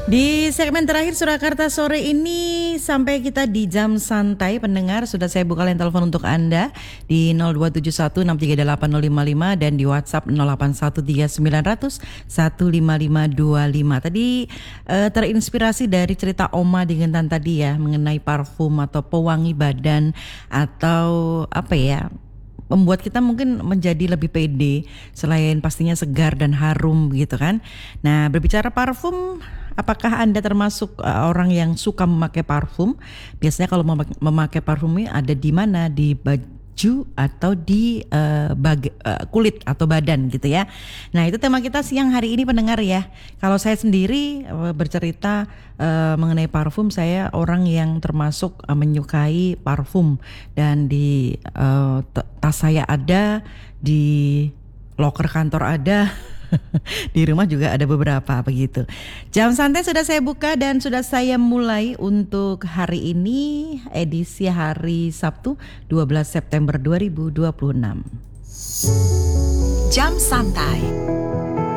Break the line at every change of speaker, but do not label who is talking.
Di segmen terakhir Surakarta sore ini sampai kita di jam santai pendengar, sudah saya buka line telepon untuk Anda di 0271638055 dan di WhatsApp 081390015525. Tadi terinspirasi dari cerita Oma dengan Tan tadi ya, mengenai parfum atau pewangi badan atau apa ya, membuat kita mungkin menjadi lebih pede selain pastinya segar dan harum gitu kan. Nah, berbicara parfum, apakah Anda termasuk orang yang suka memakai parfum? Biasanya kalau memakai parfumnya ada di mana? Di baju atau di kulit atau badan gitu ya. Nah, itu tema kita siang hari ini pendengar ya. Kalau saya sendiri bercerita mengenai parfum, saya orang yang termasuk menyukai parfum dan di tas saya ada, di loker kantor ada. Di rumah juga ada beberapa begitu. Jam santai sudah saya buka dan sudah saya mulai untuk hari ini, edisi hari Sabtu 12 September 2026.
Jam santai